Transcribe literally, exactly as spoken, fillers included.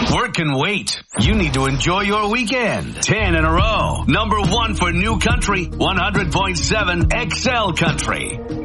Work can wait. You need to enjoy your weekend. Ten in a row. Number one for New Country, one hundred point seven X L Country.